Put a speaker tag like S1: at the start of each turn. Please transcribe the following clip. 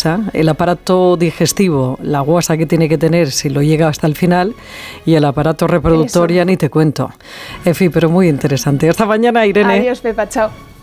S1: pesa, el aparato digestivo, la guasa que tiene que tener si lo llega hasta el final, y el aparato reproductor ya ni te cuento. En fin, pero muy interesante. Hasta mañana, Irene.
S2: Adiós, Pepa, chao.